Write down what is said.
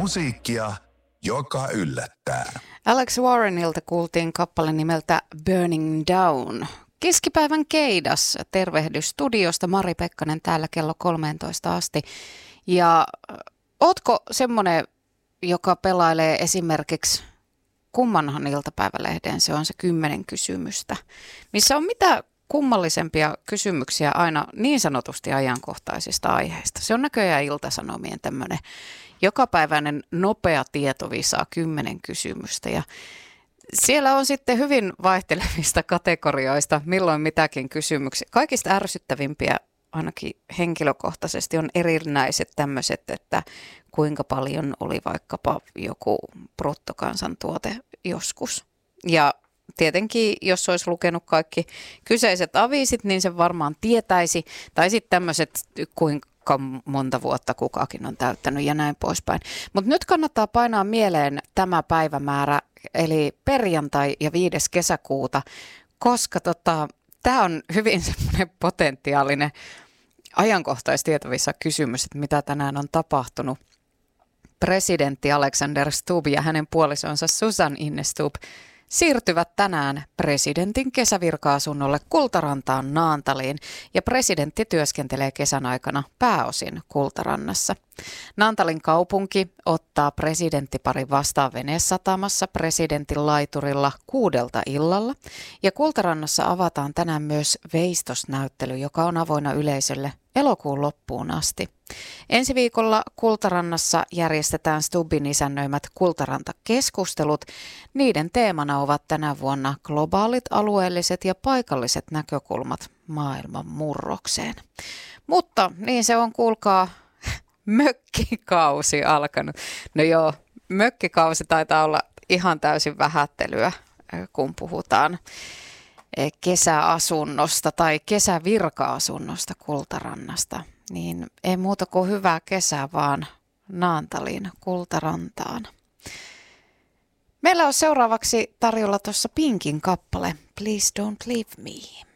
Musiikkia, joka yllättää. Alex Warrenilta kuultiin kappale nimeltä Burning Down. Keskipäivän keidas. Tervehdys studiosta. Mari Pekkanen täällä kello 13 asti. Ja ootko semmoinen, joka pelailee esimerkiksi Kummanhan iltapäivälehden? Se on se 10 kysymystä, missä on mitä kummallisempia kysymyksiä aina niin sanotusti ajankohtaisista aiheista. Se on näköjään Ilta-Sanomien tämmöinen jokapäiväinen nopea tietovisa 10 kysymystä ja siellä on sitten hyvin vaihtelevista kategorioista, milloin mitäkin kysymyksiä. Kaikista ärsyttävimpiä ainakin henkilökohtaisesti on erinäiset tämmöiset, että kuinka paljon oli vaikkapa joku bruttokansantuote joskus. Ja tietenkin, jos olisi lukenut kaikki kyseiset aviisit, niin se varmaan tietäisi. Tai sitten tämmöiset, kuinka monta vuotta kukakin on täyttänyt ja näin poispäin. Mutta nyt kannattaa painaa mieleen tämä päivämäärä, eli perjantai ja 5. kesäkuuta, koska tämä on hyvin semmoinen potentiaalinen ajankohtaistietoissa kysymys, että mitä tänään on tapahtunut. Presidentti Alexander Stubb ja hänen puolisonsa Susan Ine Stubb siirtyvät tänään presidentin kesävirka-asunnolle Kultarantaan Naantaliin ja presidentti työskentelee kesän aikana pääosin Kultarannassa. Naantalin kaupunki ottaa presidenttiparin vastaan venesatamassa presidentin laiturilla 6 illalla ja Kultarannassa avataan tänään myös veistosnäyttely, joka on avoinna yleisölle elokuun loppuun asti. Ensi viikolla Kultarannassa järjestetään Stubbin isännöimät Kultaranta-keskustelut. Niiden teemana ovat tänä vuonna globaalit, alueelliset ja paikalliset näkökulmat maailman murrokseen. Mutta niin se on, kuulkaa, mökkikausi alkanut. No joo, mökkikausi taitaa olla ihan täysin vähättelyä, kun puhutaan kesäasunnosta tai kesävirka-asunnosta Kultarannasta. Niin ei muuta kuin hyvää kesää vaan Naantaliin, Kultarantaan. Meillä on seuraavaksi tarjolla tuossa Pinkin kappale Please Don't Leave Me.